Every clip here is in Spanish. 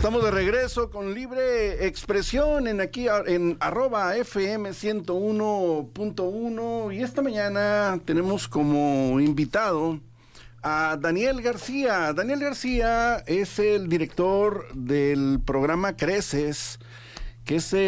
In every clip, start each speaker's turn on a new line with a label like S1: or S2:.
S1: Estamos de regreso con libre expresión en @FM 101.1 y esta mañana tenemos como invitado a Daniel García. Daniel García es el director del programa Creces, que es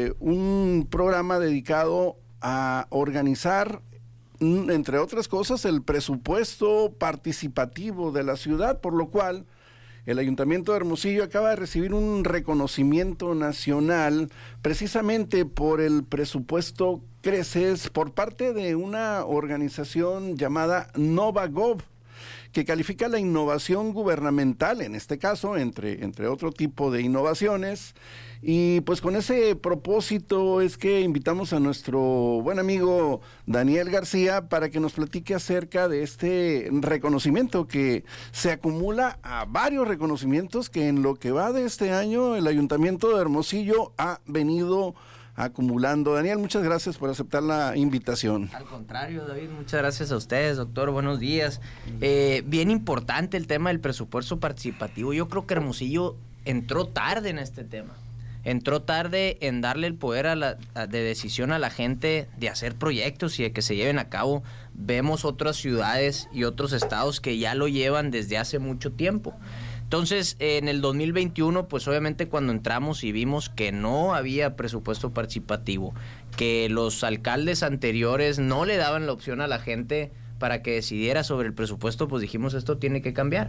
S1: un programa dedicado a organizar, entre otras cosas, el presupuesto participativo de la ciudad, por lo cual el Ayuntamiento de Hermosillo acaba de recibir un reconocimiento nacional precisamente por el presupuesto Creces por parte de una organización llamada NovaGov, que califica la innovación gubernamental, en este caso, entre otro tipo de innovaciones. Y pues con ese propósito es que invitamos a nuestro buen amigo Daniel García para que nos platique acerca de este reconocimiento que se acumula a varios reconocimientos que en lo que va de este año el Ayuntamiento de Hermosillo ha venido acumulando. Daniel, muchas gracias por aceptar la invitación.
S2: Al contrario, David, muchas gracias a ustedes, doctor, buenos días. Bien importante el tema del presupuesto participativo. Yo creo que Hermosillo entró tarde en este tema. Entró tarde en darle el poder de decisión a la gente de hacer proyectos y de que se lleven a cabo. Vemos otras ciudades y otros estados que ya lo llevan desde hace mucho tiempo. Entonces, en el 2021, pues obviamente cuando entramos y vimos que no había presupuesto participativo, que los alcaldes anteriores no le daban la opción a la gente para que decidiera sobre el presupuesto, pues dijimos, esto tiene que cambiar.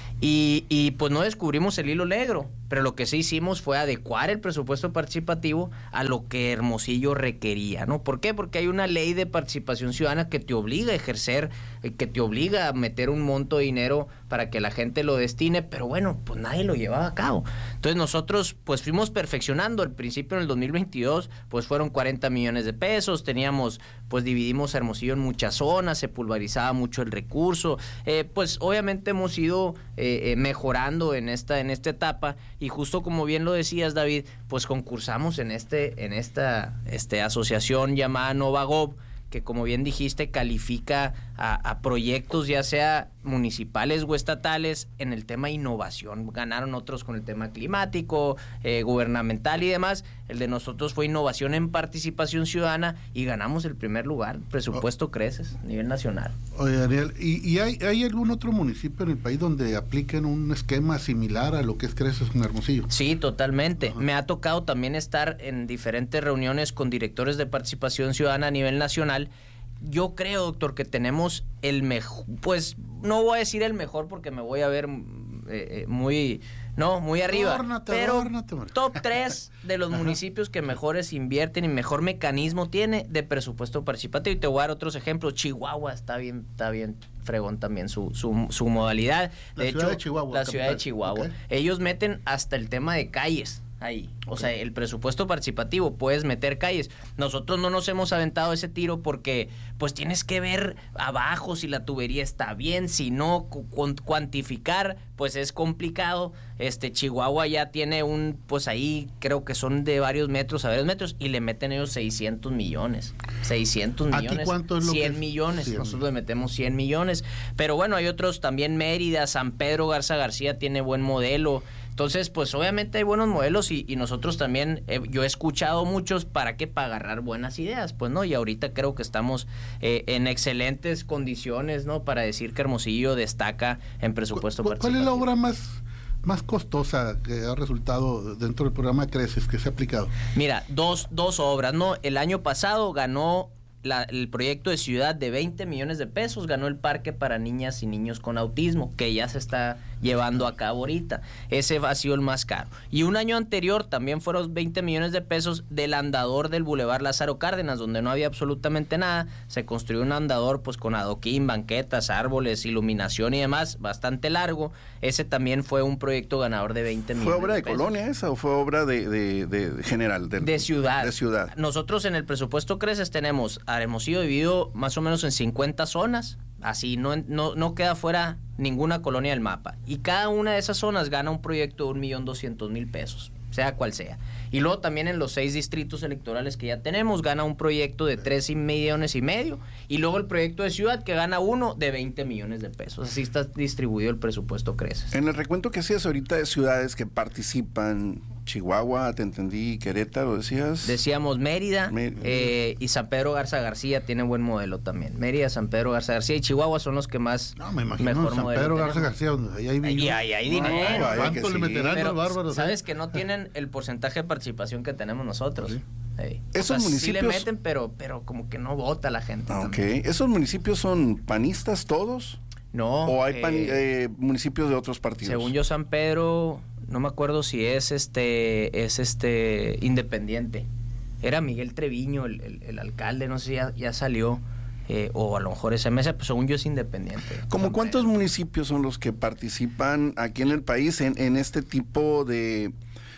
S2: Y pues no descubrimos el hilo negro, pero lo que sí hicimos fue adecuar el presupuesto participativo a lo que Hermosillo requería, ¿no? ¿Por qué? Porque hay una ley de participación ciudadana que te obliga a ejercer, que te obliga a meter un monto de dinero para que la gente lo destine, pero bueno, pues nadie lo llevaba a cabo. Entonces nosotros pues fuimos perfeccionando. Al principio, en el 2022, pues fueron 40 millones de pesos, pues dividimos Hermosillo en muchas zonas, se pulverizaba mucho el recurso, pues obviamente hemos ido mejorando en esta etapa, y justo como bien lo decías, David, pues concursamos en esta asociación llamada NovaGov, que como bien dijiste califica a proyectos ya sea municipales o estatales en el tema innovación. Ganaron otros con el tema climático, gubernamental y demás. El de nosotros fue innovación en participación ciudadana y ganamos el primer lugar. Presupuesto Creces a nivel nacional.
S3: Oye, Daniel, ¿y hay algún otro municipio en el país donde apliquen un esquema similar a lo que es Creces en Hermosillo?
S2: Sí, totalmente.
S3: Ajá.
S2: Me ha tocado también estar en diferentes reuniones con directores de participación ciudadana a nivel nacional. Yo creo, doctor, que tenemos el mejor, pues no voy a decir el mejor porque me voy a ver muy arriba, pero top 3 de los municipios que mejores invierten y mejor mecanismo tiene de presupuesto participativo. Y te voy a dar otros ejemplos. Chihuahua está bien fregón también su modalidad.
S3: La ciudad de Chihuahua.
S2: Okay. Ellos meten hasta el tema de calles ahí, o sea, el presupuesto participativo, puedes meter calles. Nosotros no nos hemos aventado ese tiro porque pues tienes que ver abajo si la tubería está bien, si no, cuantificar pues es complicado. Chihuahua ya tiene pues ahí creo que son de varios metros y le meten ellos 600 millones.
S3: ¿Aquí cuánto es lo
S2: 100
S3: que
S2: millones,
S3: 100.
S2: Nosotros le metemos 100 millones, pero bueno, hay otros también. Mérida, San Pedro Garza García tiene buen modelo. Entonces, pues obviamente hay buenos modelos y nosotros también, yo he escuchado muchos, ¿para qué? Para agarrar buenas ideas, pues, ¿no? Y ahorita creo que estamos en excelentes condiciones, ¿no? Para decir que Hermosillo destaca en presupuesto participativo.
S3: ¿Cuál es la obra más costosa que ha resultado dentro del programa Creces que se ha aplicado?
S2: Mira, dos obras, ¿no? El año pasado ganó el proyecto de ciudad de 20 millones de pesos, ganó el parque para niñas y niños con autismo, que ya se está llevando a cabo ahorita. Ese ha sido el más caro. Y un año anterior también fueron 20 millones de pesos del andador del Boulevard Lázaro Cárdenas, donde no había absolutamente nada. Se construyó un andador pues con adoquín, banquetas, árboles, iluminación y demás, bastante largo. Ese también fue un proyecto ganador de 20 millones de pesos.
S1: ¿Fue obra de colonia esa o fue obra de general?
S2: De ciudad.
S1: De ciudad.
S2: Nosotros en el presupuesto Creces tenemos a Hermosillo dividido más o menos en 50 zonas, así no queda fuera ninguna colonia del mapa, y cada una de esas zonas gana un proyecto de 1.200.000 pesos. sea cual sea. Y luego también en los 6 distritos electorales que ya tenemos, gana un proyecto de 3,5 millones, y luego el proyecto de ciudad que gana uno de 20 millones de pesos. Así está distribuido el presupuesto Creces.
S1: En el recuento que hacías ahorita de ciudades que participan, Chihuahua, te entendí, Querétaro, decías.
S2: Decíamos Mérida, y San Pedro Garza García tiene buen modelo también. Mérida, San Pedro Garza García y Chihuahua son los que más
S3: me imagino
S2: mejor
S3: San
S2: modelo
S3: Pedro
S2: tenemos.
S3: Garza García, donde ahí hay
S2: dinero.
S3: ¿Cuánto le meterán los bárbaros?
S2: Sabes que no tienen el porcentaje de participación que tenemos nosotros.
S3: Sí.
S1: Esos municipios
S2: sí le meten, pero como que no vota la gente.
S1: Ok. ¿Esos municipios son panistas todos?
S2: No.
S1: ¿O hay municipios de otros partidos?
S2: Según yo, San Pedro, no me acuerdo si es independiente. Era Miguel Treviño, el alcalde, no sé si ya salió, o a lo mejor esa mesa, pues según yo es independiente.
S1: ¿Cómo cuántos municipios son los que participan aquí en el país en este tipo de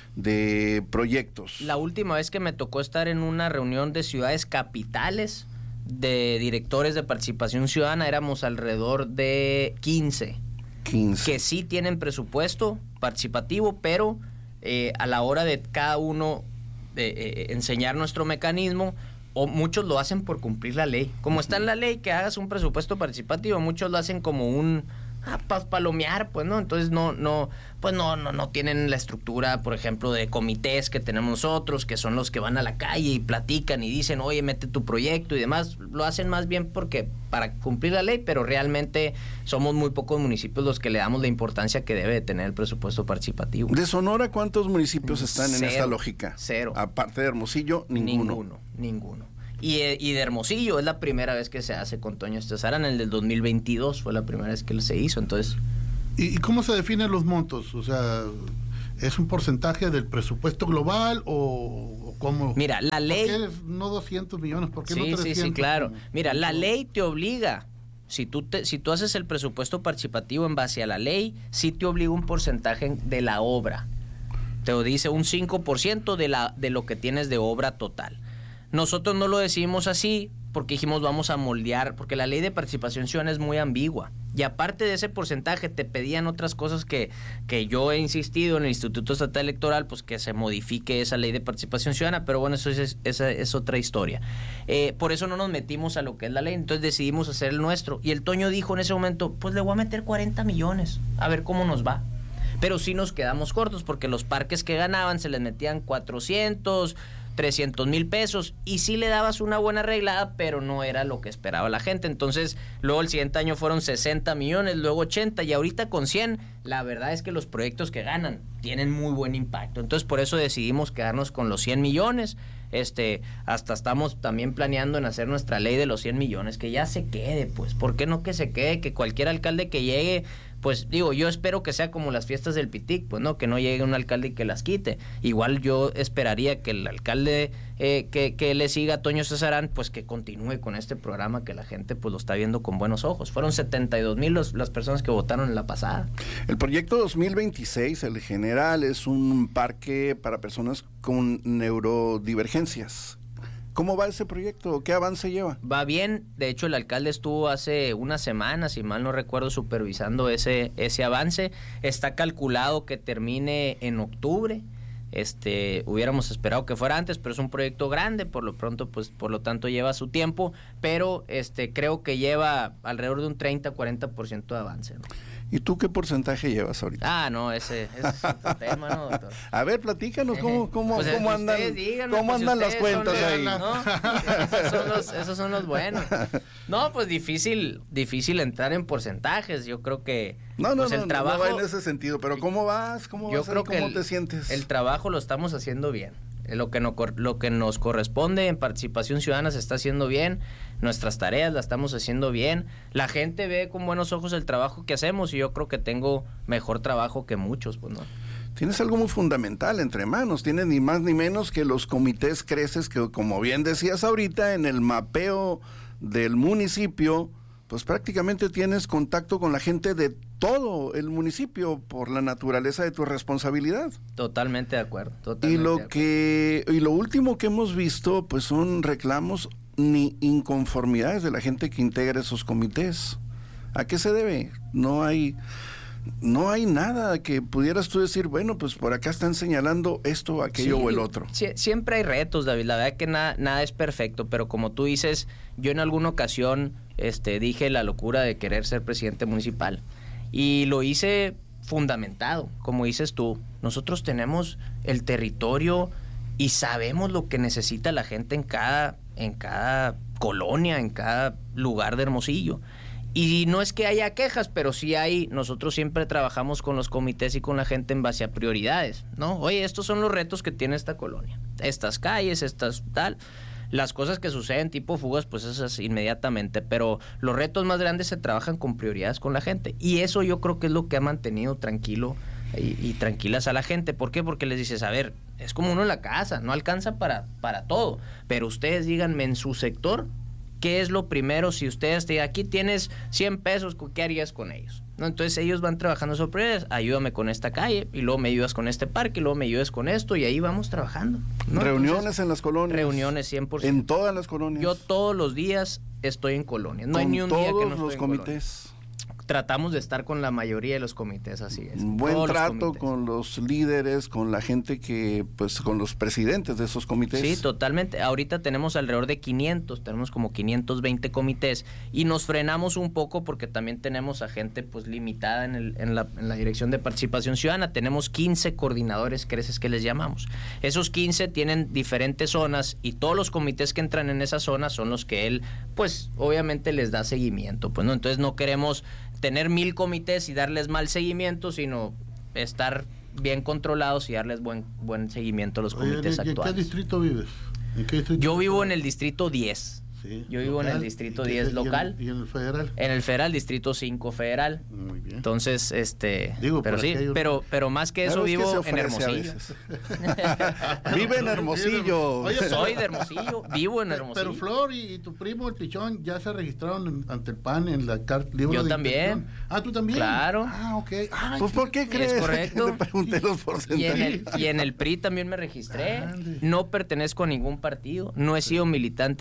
S1: proyectos?
S2: La última vez que me tocó estar en una reunión de ciudades capitales de directores de participación ciudadana, éramos alrededor de 15 que sí tienen presupuesto participativo, pero a la hora de cada uno enseñar nuestro mecanismo, o muchos lo hacen por cumplir la ley. Como está en la ley que hagas un presupuesto participativo, muchos lo hacen como un palomear, pues, ¿no? Entonces no tienen la estructura, por ejemplo, de comités que tenemos nosotros, que son los que van a la calle y platican y dicen, oye, mete tu proyecto y demás. Lo hacen más bien porque para cumplir la ley, pero realmente somos muy pocos municipios los que le damos la importancia que debe de tener el presupuesto participativo.
S1: ¿De Sonora cuántos municipios están en esta lógica?
S2: 0.
S1: Aparte de Hermosillo, ninguno.
S2: Y de Hermosillo es la primera vez que se hace con Toño Estezarán, en el del 2022 fue la primera vez que se hizo, entonces...
S3: ¿Y cómo se definen los montos? O sea, ¿es un porcentaje del presupuesto global o cómo?
S2: Mira, la ley...
S3: ¿Por qué no 200 millones? ¿Por qué no 300?
S2: Sí, claro. Mira, la ley te obliga, si tú haces el presupuesto participativo en base a la ley, sí te obliga un porcentaje de la obra. Te dice un 5% de lo que tienes de obra total. Nosotros no lo decidimos así porque dijimos vamos a moldear, porque la ley de participación ciudadana es muy ambigua. Y aparte de ese porcentaje te pedían otras cosas que yo he insistido en el Instituto Estatal Electoral, pues que se modifique esa ley de participación ciudadana, pero bueno, esa es otra historia. Por eso no nos metimos a lo que es la ley, entonces decidimos hacer el nuestro. Y el Toño dijo en ese momento, pues le voy a meter 40 millones, a ver cómo nos va. Pero sí nos quedamos cortos porque los parques que ganaban se les metían 300,000 pesos y sí le dabas una buena arreglada, pero no era lo que esperaba la gente. Entonces, luego el siguiente año fueron 60 millones, luego 80 y ahorita con 100, la verdad es que los proyectos que ganan tienen muy buen impacto. Entonces, por eso decidimos quedarnos con los 100 millones. Hasta estamos también planeando en hacer nuestra ley de los 100 millones, que ya se quede, pues. ¿Por qué no que se quede? Que cualquier alcalde que llegue, pues digo, yo espero que sea como las fiestas del Pitic, pues no, que no llegue un alcalde y que las quite. Igual yo esperaría que el alcalde que le siga a Toño Estezarán, pues que continúe con este programa que la gente pues lo está viendo con buenos ojos. Fueron 72,000 las personas que votaron en la pasada.
S1: El proyecto 2026, el general, es un parque para personas con neurodivergencias. ¿Cómo va ese proyecto? ¿Qué avance lleva?
S2: Va bien. De hecho, el alcalde estuvo hace una semana, si mal no recuerdo, supervisando ese avance. Está calculado que termine en octubre. Hubiéramos esperado que fuera antes, pero es un proyecto grande, por lo pronto, pues por lo tanto lleva su tiempo, pero creo que lleva alrededor de un 30-40% de avance, ¿no?
S1: ¿Y tú qué porcentaje llevas ahorita?
S2: No, ese es otro tema, ¿no, doctor?
S1: A ver, platícanos cómo
S2: pues
S1: andan,
S2: díganos,
S1: cómo
S2: pues
S1: andan las cuentas ahí.
S2: ¿No? Esos son los buenos. No, pues difícil entrar en porcentajes. Yo creo que el trabajo
S1: no va en ese sentido, pero ¿cómo vas?
S2: Yo creo que
S1: ¿Cómo te sientes?
S2: El trabajo lo estamos haciendo bien. Lo que nos corresponde en participación ciudadana se está haciendo bien, nuestras tareas las estamos haciendo bien, la gente ve con buenos ojos el trabajo que hacemos y yo creo que tengo mejor trabajo que muchos, pues, ¿no?
S1: Tienes algo muy fundamental entre manos, tienes ni más ni menos que los comités Creces, que como bien decías ahorita, en el mapeo del municipio, pues prácticamente tienes contacto con la gente de todo el municipio por la naturaleza de tu responsabilidad.
S2: Totalmente de acuerdo.
S1: Y lo último que hemos visto, pues son reclamos ni inconformidades de la gente que integra esos comités. ¿A qué se debe? No hay no hay nada que pudieras tú decir, bueno, pues por acá están señalando esto, aquello o el otro.
S2: Siempre hay retos, David. La verdad que nada es perfecto, pero como tú dices, yo en alguna ocasión dije la locura de querer ser presidente municipal. Y lo hice fundamentado, como dices tú. Nosotros tenemos el territorio y sabemos lo que necesita la gente en cada colonia, en cada lugar de Hermosillo. Y no es que haya quejas, pero sí nosotros siempre trabajamos con los comités y con la gente en base a prioridades, ¿no? Oye, estos son los retos que tiene esta colonia, estas calles, estas tal. Las cosas que suceden tipo fugas, pues esas inmediatamente, pero los retos más grandes se trabajan con prioridades con la gente. Y eso yo creo que es lo que ha mantenido tranquilo y tranquilas a la gente. ¿Por qué? Porque les dices, a ver, es como uno en la casa, no alcanza para todo, pero ustedes díganme en su sector, ¿qué es lo primero? Si ustedes aquí tienes 100 pesos, ¿qué harías con ellos? ¿No? Entonces ellos van trabajando sobre prioridades, ayúdame con esta calle, y luego me ayudas con este parque, y luego me ayudas con esto, y ahí vamos trabajando, ¿no?
S1: Reuniones
S2: Entonces,
S1: en las colonias.
S2: Reuniones 100%.
S1: En todas las colonias.
S2: Yo todos los días estoy en colonias, no hay ni un día que no estoy
S1: los
S2: en
S1: comités.
S2: colonias. Tratamos de estar con la mayoría de los comités, así es.
S1: Buen trato con los líderes, con la gente pues con los presidentes de esos comités.
S2: Sí, totalmente. Ahorita tenemos alrededor de 500, tenemos como 520 comités y nos frenamos un poco porque también tenemos a gente pues limitada en la Dirección de Participación Ciudadana. Tenemos 15 coordinadores creces que les llamamos. Esos 15 tienen diferentes zonas y todos los comités que entran en esa zona son los que él pues obviamente les da seguimiento, pues no, entonces no queremos tener 1000 comités y darles mal seguimiento, sino estar bien controlados y darles buen seguimiento a los comités actuales.
S3: ¿En qué distrito vives?
S2: Yo vivo en el distrito 10.
S3: Sí,
S2: yo vivo en el distrito 10 local.
S3: ¿Y en el federal?
S2: En el federal, distrito 5 federal.
S3: Muy bien.
S2: Entonces,
S3: Digo,
S2: pero sí, pero más que eso vivo en Hermosillo.
S1: Vive en Hermosillo.
S3: Oye,
S2: soy de Hermosillo, vivo en Hermosillo.
S3: Pero Flor y tu primo el Pichón ya se registraron ante el PAN en la libro
S2: Yo
S3: de
S2: también.
S3: intención. Ah, ¿tú también?
S2: Claro.
S3: Ah, ok. Ay,
S1: pues ¿por qué crees?
S2: Es correcto.
S1: Le pregunté los porcentajes.
S2: Y en el PRI también me registré.
S3: Ande.
S2: No pertenezco a ningún partido, no he sido militante